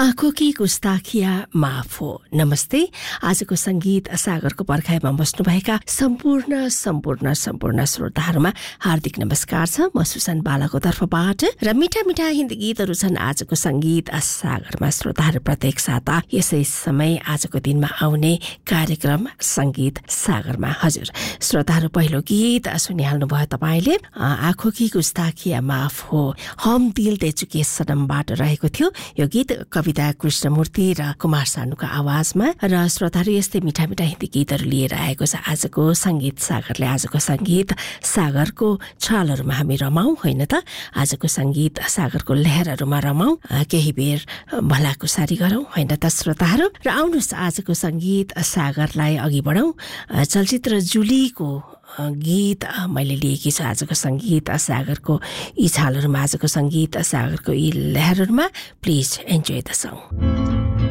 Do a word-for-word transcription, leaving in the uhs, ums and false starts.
आँखों की गुस्ताखिया माफ हो। नमस्ते। आजको संगीत सागरको पर्खाइमा बस्नुभएका सम्पूर्ण सम्पूर्ण सम्पूर्ण श्रोताहरूमा हार्दिक नमस्कार छ। म सुसन बालाको तर्फबाट र मिठा मिठा हिन्दी गीतहरू छन् आजको संगीत सागरमा। श्रोताहरू प्रत्येक साता यसै समय आजको दिनमा आउने कार्यक्रम संगीत सागरमा। हजुर श्रोताहरू, पहिलो गीत सुनिहाल्नु भयो तपाईले। आँखों की गुस्ताखिया माफ हो, हम दिल दे चुके सनमबाट रहेको थियो। यो गीत कविता कृष्णमूर्ति र कुमार सानुको आवाजमा। र श्रोताहरू, यस्तै मिठा मिठा हिन्दी गीतहरू लिएर आएको छ आजको संगीत सागरले। आजको संगीत सागरको छालहरूमा हामी रमाउँ, होइन त? आजको संगीत सागरको लहरहरूमा रमाउँ, केही बेर भलाकुसारी गरौँ, होइन त श्रोताहरू? र आउनुहोस् आजको संगीत सागरलाई अघि बढाउँ। चलचित्र जुलीको गीत मैले लिएकी छु आजको संगीत सागरको यी छालहरूमा, आजको संगीत सागरको यी लहरहरूमा। Please enjoy the song.